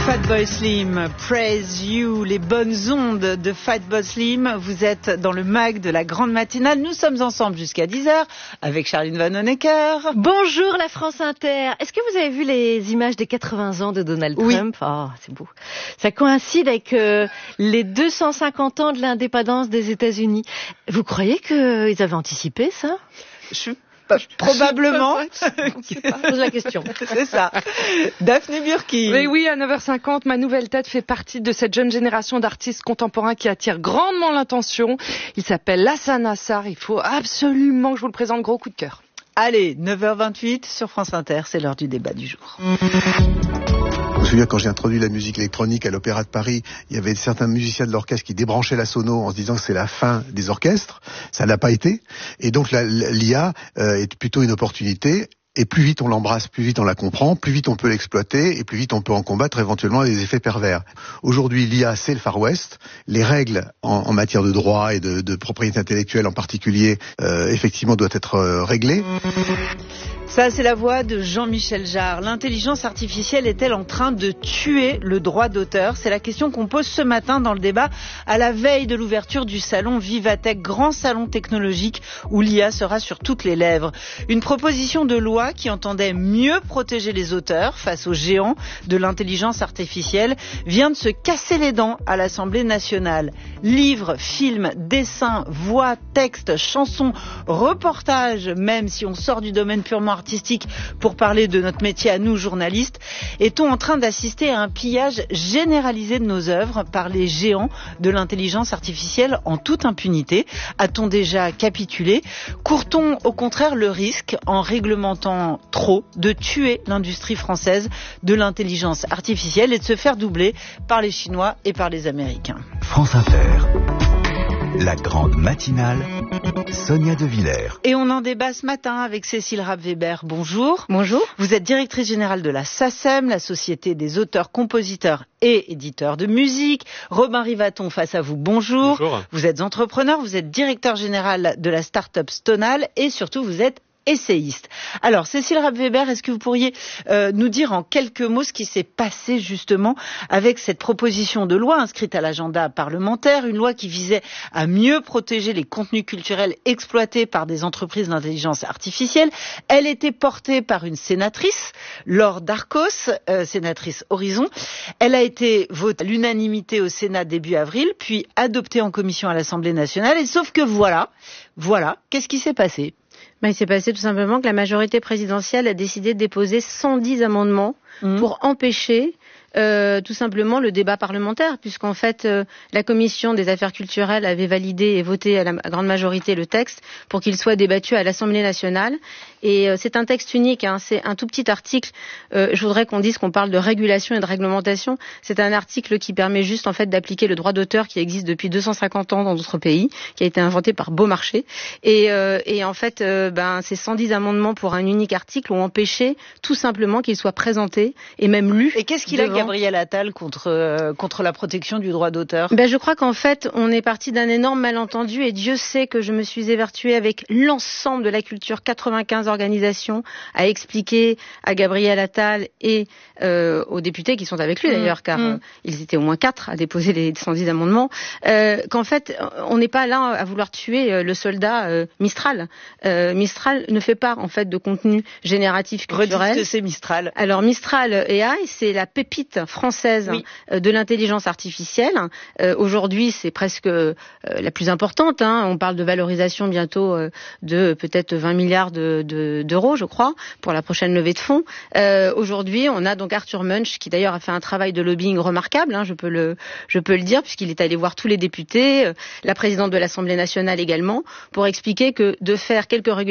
Fatboy Slim, Praise You, les bonnes ondes de Fatboy Slim. Vous êtes dans le mag de la grande matinale. Nous sommes ensemble jusqu'à 10h avec Charline Vanhoenacker. Bonjour la France Inter. Est-ce que vous avez vu les images des 80 ans de Donald Trump? Oh, c'est beau. Ça coïncide avec les 250 ans de l'indépendance des États-Unis. Vous croyez qu'ils avaient anticipé ça? Probablement. Pose la question. C'est ça. Daphné Burki. Mais oui, à 9h50, ma nouvelle tête fait partie de cette jeune génération d'artistes contemporains qui attire grandement l'attention. Il s'appelle Hassan Assar. Il faut absolument que je vous le présente. Gros coup de cœur. Allez, 9h28 sur France Inter, c'est l'heure du débat du jour. Je me souviens quand j'ai introduit la musique électronique à l'Opéra de Paris, il y avait certains musiciens de l'orchestre qui débranchaient la sono en se disant que c'est la fin des orchestres. Ça n'a pas été. Et donc l'IA est plutôt une opportunité. Et plus vite on l'embrasse, plus vite on la comprend, plus vite on peut l'exploiter et plus vite on peut en combattre éventuellement les effets pervers. Aujourd'hui, l'IA, c'est le Far West. Les règles en matière de droit et de propriété intellectuelle en particulier, effectivement, doivent être réglées. Ça, c'est la voix de Jean-Michel Jarre. L'intelligence artificielle est-elle en train de tuer le droit d'auteur? C'est la question qu'on pose ce matin dans le débat à la veille de l'ouverture du salon Vivatech, grand salon technologique où l'IA sera sur toutes les lèvres. Une proposition de loi qui entendait mieux protéger les auteurs face aux géants de l'intelligence artificielle vient de se casser les dents à l'Assemblée nationale. Livres, films, dessins, voix, textes, chansons, reportages, même si on sort du domaine purement artistique pour parler de notre métier à nous, journalistes, est-on en train d'assister à un pillage généralisé de nos œuvres par les géants de l'intelligence artificielle en toute impunité? A-t-on déjà capitulé? Court-on au contraire le risque, en réglementant trop, de tuer l'industrie française de l'intelligence artificielle et de se faire doubler par les Chinois et par les Américains? France Inter, la grande matinale, Sonia De Villers. Et on en débat ce matin avec Cécile Rapp-Weber. Bonjour. Bonjour. Vous êtes directrice générale de la SACEM, la Société des auteurs, compositeurs et éditeurs de musique. Robin Rivaton face à vous, bonjour. Bonjour. Vous êtes entrepreneur, vous êtes directeur général de la start-up Stonal et surtout vous êtes essayiste. Alors, Cécile Rapp-Weber, est-ce que vous pourriez nous dire en quelques mots ce qui s'est passé justement avec cette proposition de loi inscrite à l'agenda parlementaire, une loi qui visait à mieux protéger les contenus culturels exploités par des entreprises d'intelligence artificielle. Elle était portée par une sénatrice, Laure Darcos, sénatrice Horizon. Elle a été votée à l'unanimité au Sénat début avril, puis adoptée en commission à l'Assemblée nationale. Et sauf que voilà, qu'est-ce qui s'est passé? Il s'est passé tout simplement que la majorité présidentielle a décidé de déposer 110 amendements pour empêcher tout simplement le débat parlementaire, puisqu'en fait la commission des affaires culturelles avait validé et voté à la grande majorité le texte pour qu'il soit débattu à l'Assemblée nationale. Et c'est un texte unique, c'est un tout petit article. Je voudrais qu'on dise qu'on parle de régulation et de réglementation. C'est un article qui permet juste en fait d'appliquer le droit d'auteur qui existe depuis 250 ans dans d'autres pays, qui a été inventé par Beaumarchais. Et en fait, ces 110 amendements pour un unique article ont empêché tout simplement qu'il soit présenté et même lu. Et qu'est-ce qu'il a, Gabriel Attal, contre la protection du droit d'auteur? Je crois qu'en fait, on est parti d'un énorme malentendu et Dieu sait que je me suis évertuée avec l'ensemble de la culture, 95 organisations, à expliquer à Gabriel Attal et aux députés qui sont avec lui d'ailleurs, car ils étaient au moins 4 à déposer les 110 amendements, qu'en fait, on n'est pas là à vouloir tuer le soldat Mistral. Mistral ne fait pas en fait de contenu génératif culturel. Redites que c'est Mistral. Alors Mistral AI, c'est la pépite française de l'intelligence artificielle. Aujourd'hui, c'est presque la plus importante. On parle de valorisation bientôt de peut-être 20 milliards d'euros, je crois, pour la prochaine levée de fonds. Aujourd'hui, on a donc Arthur Munch, qui d'ailleurs a fait un travail de lobbying remarquable, je peux le dire, puisqu'il est allé voir tous les députés, la présidente de l'Assemblée nationale également, pour expliquer que de faire quelques régulations